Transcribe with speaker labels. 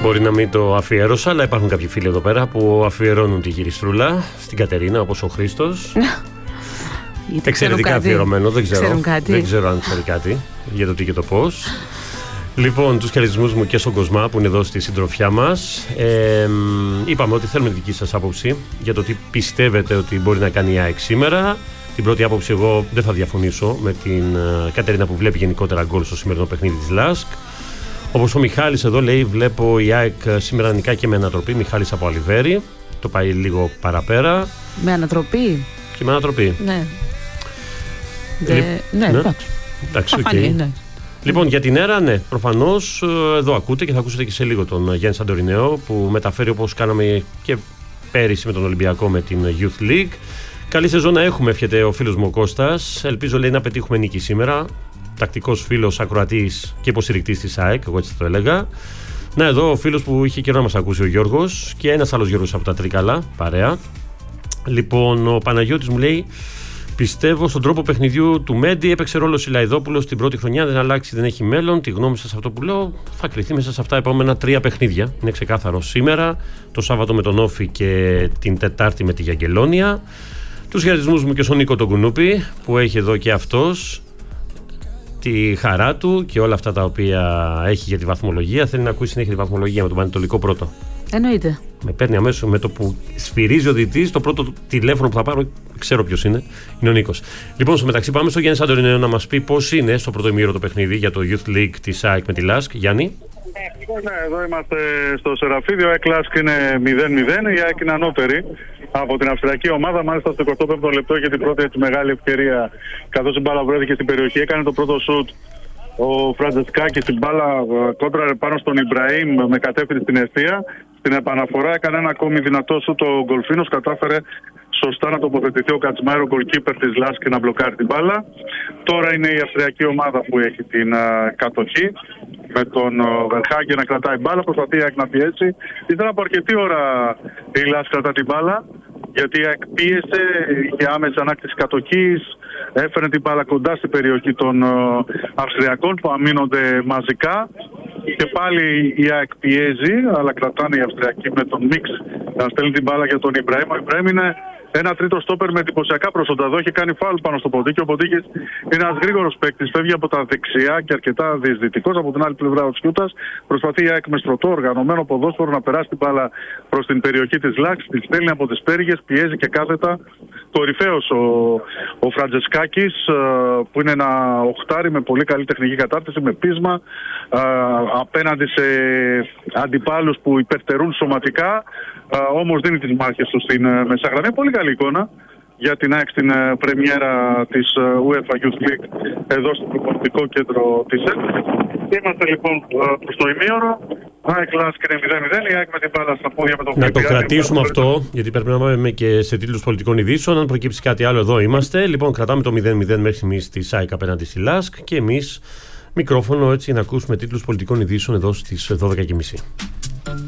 Speaker 1: Μπορεί να μην το αφιέρωσα, αλλά υπάρχουν κάποιοι φίλοι εδώ πέρα που αφιερώνουν τη γυριστρούλα στην Κατερίνα, όπως ο Χρήστος. Εξαιρετικά αφιερωμένο, δεν ξέρω αν ξέρει κάτι για το τι και το πώς. Λοιπόν, τους χαιρετισμούς μου και στον Κοσμά που είναι εδώ στη συντροφιά μας. Είπαμε ότι θέλουμε τη δική σας άποψη για το τι πιστεύετε ότι μπορεί να κάνει η ΑΕΚ σήμερα. Την πρώτη άποψη εγώ δεν θα διαφωνήσω με την Κατερίνα που βλέπει γενικότερα γκολ στο σημερινό παιχνίδι της ΛΑΣΚ. Όπως ο Μιχάλης εδώ λέει, βλέπω η ΑΕΚ σήμερα νικά και με ανατροπή. Μιχάλης από Αλιβέρη, το πάει λίγο παραπέρα.
Speaker 2: Με ανατροπή.
Speaker 1: Και με ανατροπή.
Speaker 2: Ναι. Ναι,
Speaker 1: εντάξει, οκ. Λοιπόν, για την ΕΡΑ, ναι, προφανώς εδώ ακούτε και θα ακούσετε και σε λίγο τον Γιάννη Σαντορινέο που μεταφέρει όπως κάναμε και πέρυσι με τον Ολυμπιακό με την Youth League. Καλή σεζόν να έχουμε, εύχεται ο φίλος μου ο Κώστας. Ελπίζω, λέει, να πετύχουμε νίκη σήμερα. Τακτικός φίλος, ακροατής και υποστηρικτής της ΑΕΚ, εγώ έτσι θα το έλεγα. Να, εδώ ο φίλος που είχε καιρό να μας ακούσει, ο Γιώργος, και ένας άλλος Γιώργος από τα Τρίκαλα, παρέα. Λοιπόν, ο Παναγιώτης μου λέει: πιστεύω στον τρόπο παιχνιδιού του Μέντι. Έπαιξε ρόλο Σιλαϊδόπουλος την πρώτη χρονιά. Δεν αλλάξει, δεν έχει μέλλον. Τη γνώμη σας αυτό που λέω θα κριθεί μέσα σε αυτά επόμενα 3 παιχνίδια. Είναι ξεκάθαρο. Σήμερα, το Σάββατο με τον Όφη και την Τετάρτη με τη Γιαγγελόνια. Τους χαιρετισμούς μου και στον Νίκο τον Κουνούπη που έχει εδώ και αυτός τη χαρά του και όλα αυτά τα οποία έχει για τη βαθμολογία. Θέλει να ακούσει συνέχεια τη βαθμολογία με τον Πανετολικό πρώτο.
Speaker 2: Εννοείται.
Speaker 1: Με παίρνει αμέσως με το που σφυρίζει ο διετής. Το πρώτο τηλέφωνο που θα πάρω, ξέρω ποιος είναι ο Νίκος. Λοιπόν, στο μεταξύ, πάμε στο Γιάννη Σαντορινέο να μας πει πώς είναι στο πρώτο ημίωρο το παιχνίδι για το Youth League της ΑΕΚ με τη ΛΑΣΚ. Γιάννη.
Speaker 3: Ναι, εδώ είμαστε στο Σεραφίδιο. Η ΑΕΚ ΛΑΣΚ είναι 0-0. Η ΑΕΚ είναι ανώτερη από την αυστριακή ομάδα. Μάλιστα στο 25ο λεπτό για την πρώτη έτσι μεγάλη ευκαιρία, καθώς η μπάλα βρέθηκε στην περιοχή, έκανε το πρώτο σουτ ο Φραντζεσκάκης στην μπάλα κόντρα πάνω στον Ιμπραήμ με κατεύθυνση στην ευθεία. Στην επαναφορά έκανε ένα ακόμη δυνατό σουτ ο Γκολφίνος, κατάφερε σωστά να τοποθετηθεί ο Κατσμάιρο, γκολκίπερ της ΛΑΣΚ, και να μπλοκάρει την μπάλα. Τώρα είναι η αυστριακή ομάδα που έχει την κατοχή, με τον Βερχάγκε να κρατάει μπάλα, προσπαθεί να πιέσει. Ήταν από αρκετή ώρα η ΛΑΣΚ κρατά την μπάλα, γιατί πίεσε, είχε άμεση ανάκτηση κατοχής, έφερε την μπάλα κοντά στην περιοχή των Αυστριακών που αμήνονται μαζικά. Και πάλι η ΑΕΚ πιέζει, αλλά κρατάνε οι Αυστριακοί με τον Μίξ να στέλνει την μπάλα για τον Ιμπραήμ. Ο Ιμπραήμ είναι ένα τρίτο στόπερ με εντυπωσιακά προσόντα. Εδώ έχει κάνει φάουλ πάνω στο Ποντίκι. Ο Ποντίκης είναι ένας γρήγορος παίκτης, φεύγει από τα δεξιά και αρκετά διεισδυτικός. Από την άλλη πλευρά ο Τσιούτας προσπαθεί η ΑΕΚ με στρωτό οργανωμένο ποδόσφαιρο να περάσει την μπάλα προς την περιοχή της ΛΑΣΚ. Τη στέλνει από τις πέργες, πιέζει και κάθετα. Κορυφαίος ο Φραντζεσκάκης, που είναι ένα οχτάρι με πολύ καλή τεχνική κατάρτιση, με πείσμα απέναντι σε αντιπάλους που υπερτερούν σωματικά, όμως δίνει τις μάχες του στην μεσαγραμμή. Πολύ καλή εικόνα για την ΑΕΚ στην πρεμιέρα της UEFA Youth League εδώ στο προπονητικό κέντρο της ΕΚ. Είμαστε λοιπόν προς το ημίωρο. ΑΕΚ ΛΑΣΚ είναι 0-0. Η ΑΕΚ με την μπάλα στα πόδια με τον
Speaker 1: Να το κρατήσουμε αυτό, γιατί πρέπει να πάμε και σε τίτλους πολιτικών ειδήσεων. Αν προκύψει κάτι άλλο, εδώ είμαστε. Λοιπόν, κρατάμε το 0-0 μέχρι στιγμής της ΑΕΚ απέναντι στη ΛΑΣΚ και εμείς μικρόφωνο έτσι να ακούσουμε τίτλους πολιτικών ειδήσεων εδώ στις 12:30.